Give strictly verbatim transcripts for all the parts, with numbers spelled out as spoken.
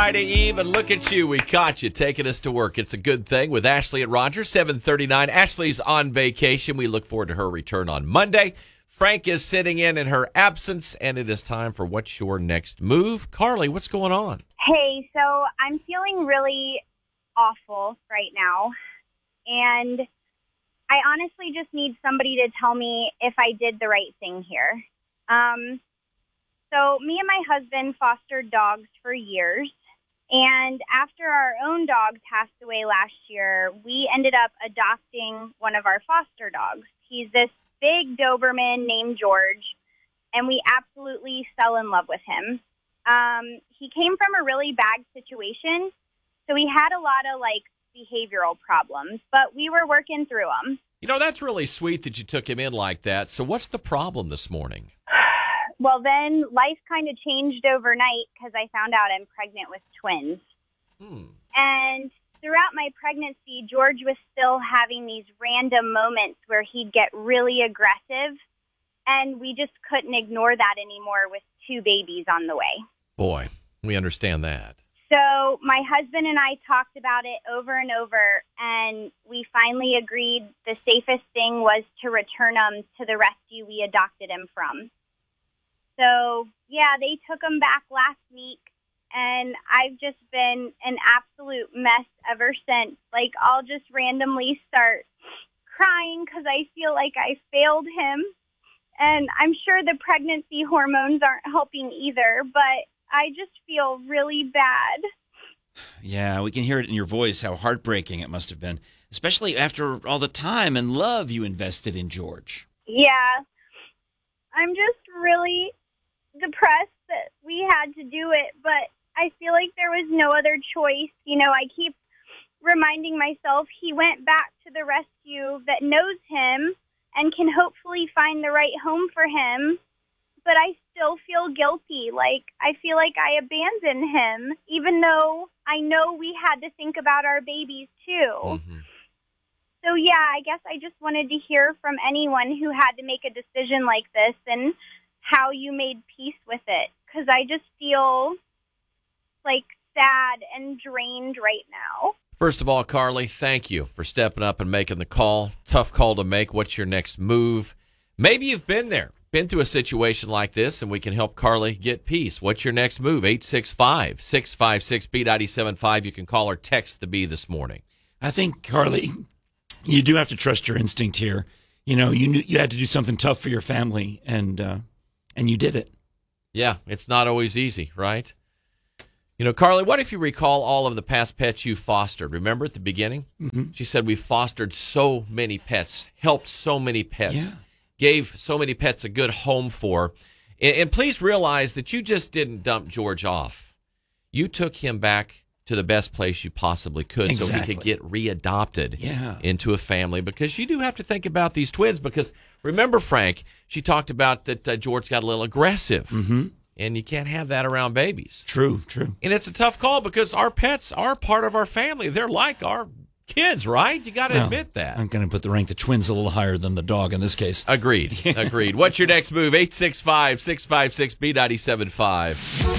Friday Eve, and look at you. We caught you taking us to work. It's a good thing with Ashley and Roger, seven thirty-nine. Ashley's on vacation. We look forward to her return on Monday. Frank is sitting in in her absence, and it is time for What's Your Next Move? Carly, what's going on? Hey, so I'm feeling really awful right now, and I honestly just need somebody to tell me if I did the right thing here. Um, so me and my husband fostered dogs for years, and after our own dog passed away last year, we ended up adopting one of our foster dogs. He's this big Doberman named George, and we absolutely fell in love with him. Um, he came from a really bad situation, so he had a lot of, like, behavioral problems, but we were working through them. You know, that's really sweet that you took him in like that. So what's the problem this morning? Well, then life kind of changed overnight because I found out I'm pregnant with twins. Hmm. And throughout my pregnancy, George was still having these random moments where he'd get really aggressive, and we just couldn't ignore that anymore with two babies on the way. Boy, we understand that. So my husband and I talked about it over and over, and we finally agreed the safest thing was to return him to the rescue we adopted him from. So, yeah, they took him back last week, and I've just been an absolute mess ever since. Like, I'll just randomly start crying because I feel like I failed him, and I'm sure the pregnancy hormones aren't helping either, but I just feel really bad. Yeah, we can hear it in your voice how heartbreaking it must have been, especially after all the time and love you invested in George. Yeah, I'm just really depressed that we had to do it, but I feel like there was no other choice. You know, I keep reminding myself he went back to the rescue that knows him and can hopefully find the right home for him. But I still feel guilty. Like, I feel like I abandoned him, even though I know we had to think about our babies, too. Mm-hmm. So, yeah, I guess I just wanted to hear from anyone who had to make a decision like this and how you made peace with it. Because I just feel, like, sad and drained right now. First of all, Carly, thank you for stepping up and making the call. Tough call to make. What's your next move? Maybe you've been there. Been through a situation like this, and we can help Carly get peace. What's your next move? eight six five, six five six, B nine seven five. You can call or text the B this morning. I think, Carly, you do have to trust your instinct here. You know, you knew you had to do something tough for your family, and uh, and you did it. Yeah, it's not always easy, right? You know, Carly, what if you recall all of the past pets you fostered? Remember at the beginning? Mm-hmm. She said we fostered so many pets, helped so many pets. Yeah. Gave so many pets a good home for. And, and please realize that you just didn't dump George off. You took him back to the best place you possibly could exactly. so he could get readopted yeah. into a family, because you do have to think about these twins, because remember, Frank, she talked about that uh, George got a little aggressive, mm-hmm. and you can't have that around babies. True, true. And it's a tough call because our pets are part of our family. They're like our kids, right? You got to well, admit that. I'm going to put the rank the twins a little higher than the dog in this case. Agreed. Agreed. What's your next move? eight six five, six five six, B nine seven five.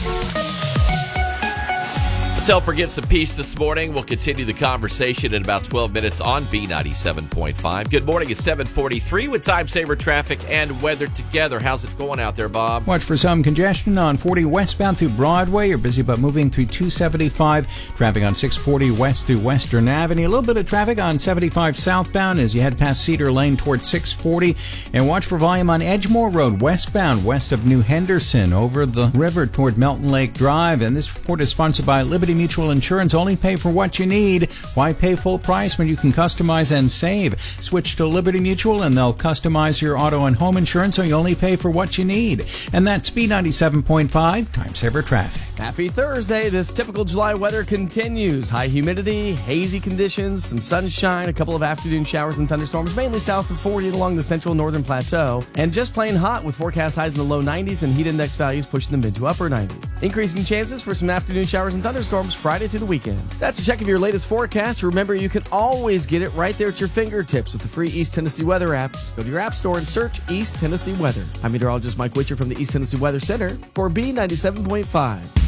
Let's help her get some peace this morning. We'll continue the conversation in about twelve minutes on B ninety-seven point five. Good morning. It's seven forty-three with Time Saver traffic and weather together. How's it going out there, Bob? Watch for some congestion on forty westbound through Broadway. You're busy but moving through two seventy-five. Traffic on six forty west through Western Avenue. A little bit of traffic on seventy-five southbound as you head past Cedar Lane towards six forty. And watch for volume on Edgemore Road westbound west of New Henderson over the river toward Melton Lake Drive. And this report is sponsored by Liberty Mutual Insurance. Only pay for what you need. Why pay full price when you can customize and save? Switch to Liberty Mutual and they'll customize your auto and home insurance so you only pay for what you need. And that's B ninety-seven point five, Time Saver Traffic. Happy Thursday. This typical July weather continues. High humidity, hazy conditions, some sunshine, a couple of afternoon showers and thunderstorms, mainly south of forty and along the central northern plateau. And just plain hot with forecast highs in the low nineties and heat index values pushing the mid to upper nineties. Increasing chances for some afternoon showers and thunderstorms Friday through the weekend. That's a check of your latest forecast. Remember, you can always get it right there at your fingertips with the free East Tennessee Weather app. Go to your app store and search East Tennessee Weather. I'm meteorologist Mike Witcher from the East Tennessee Weather Center for B ninety-seven point five.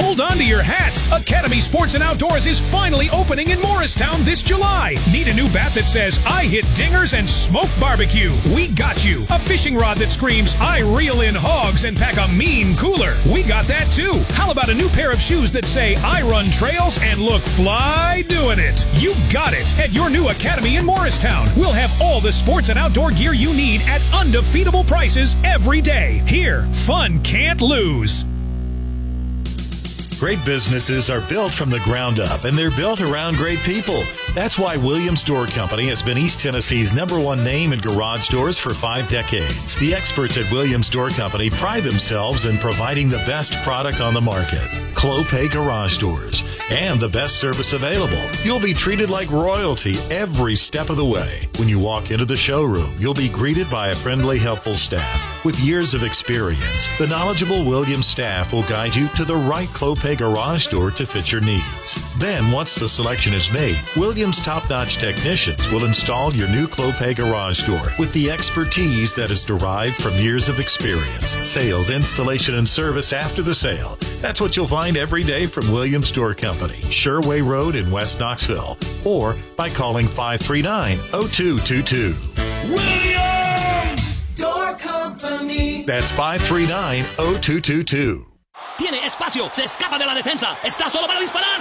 Hold on to your hats. Academy Sports and Outdoors is finally opening in Morristown this July. Need a new bat that says, I hit dingers and smoke barbecue? We got you. A fishing rod that screams, I reel in hogs and pack a mean cooler? We got that too. How about a new pair of shoes that say, I run trails and look fly doing it? You got it at your new Academy in Morristown. We'll have all the sports and outdoor gear you need at undefeatable prices every day. Here, fun can't lose. Great businesses are built from the ground up, and they're built around great people. That's why Williams Door Company has been East Tennessee's number one name in garage doors for five decades. The experts at Williams Door Company pride themselves in providing the best product on the market, Clopay Garage Doors, and the best service available. You'll be treated like royalty every step of the way. When you walk into the showroom, you'll be greeted by a friendly, helpful staff. With years of experience, the knowledgeable Williams staff will guide you to the right Clopay garage door to fit your needs. Then, once the selection is made, Williams top-notch technicians will install your new Clopay garage door with the expertise that is derived from years of experience, sales, installation, and service after the sale. That's what you'll find every day from Williams Door Company, Sherway Road in West Knoxville, or by calling five three nine, oh two two two. Williams Door Company. That's five three nine, oh two two two. Tiene espacio, se escapa de la defensa, está solo para disparar.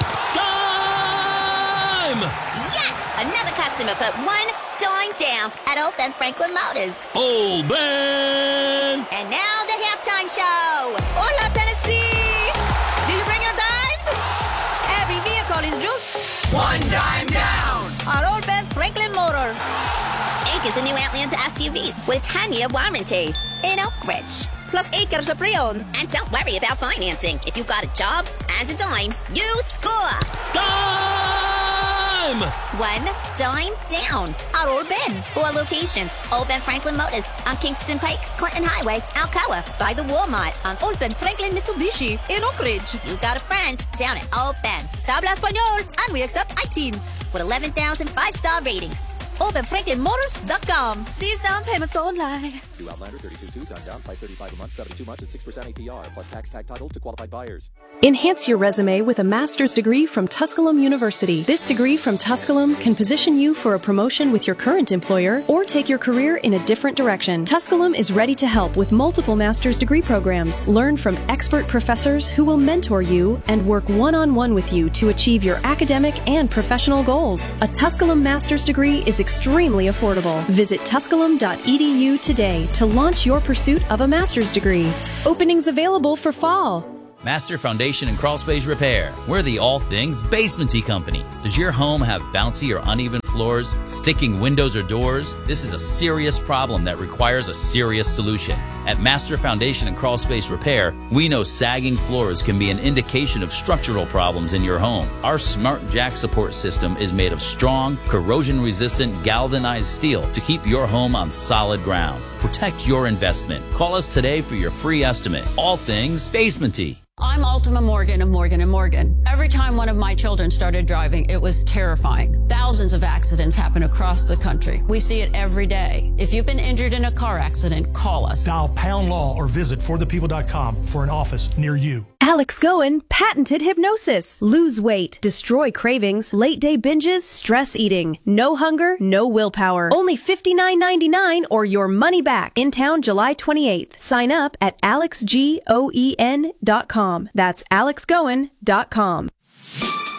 Time! Yes! Another customer put one dime down at Old Ben Franklin Motors. Old Ben! And now the halftime show. Hola, Tennessee! Did you bring your dimes? Every vehicle is just one dime down at Old Ben Franklin Motors. Inc is a new Outlander S U Vs with a ten-year warranty in Oak Ridge. Plus acres of pre-owned. And don't worry about financing. If you got a job and a dime, you score. Dime! One dime down at Old Ben. Four locations. Old Ben Franklin Motors on Kingston Pike, Clinton Highway, Alcoa. By the Walmart on Old Ben Franklin Mitsubishi in Oak Ridge. You got a friend down at Old Ben. Habla Español. And we accept iTeens with eleven thousand five-star ratings. Old Ben Franklin Motors dot com. These down payments don't lie. New Outlander thirty-two two, time down five thirty-five a month, seventy-two months at six percent A P R, plus tax tag title to qualified buyers. Enhance your resume with a master's degree from Tusculum University. This degree from Tusculum can position you for a promotion with your current employer or take your career in a different direction. Tusculum is ready to help with multiple master's degree programs. Learn from expert professors who will mentor you and work one-on-one with you to achieve your academic and professional goals. A Tusculum master's degree is extremely affordable. Visit tusculum dot e d u today to launch your pursuit of a master's degree. Openings available for fall. Master Foundation and Crawl Space Repair. We're the all things basement-y company. Does your home have bouncy or uneven floors, sticking windows or doors? This is a serious problem that requires a serious solution. At Master Foundation and Crawl Space Repair, we know sagging floors can be an indication of structural problems in your home. Our Smart Jack support system is made of strong, corrosion-resistant galvanized steel to keep your home on solid ground. Protect your investment. Call us today for your free estimate. All things basement-y. I'm Ultima Morgan of Morgan and Morgan. Every time one of my children started driving, it was terrifying. Thousands of accidents happen across the country. We see it every day. If you've been injured in a car accident, call us. Dial pound law or visit for the people dot com for an office near you. Alex Goen, patented hypnosis. Lose weight, destroy cravings, late day binges, stress eating. No hunger, no willpower. Only fifty-nine ninety-nine or your money back. In town July twenty-eighth. Sign up at alex goen dot com. That's alex goen dot com.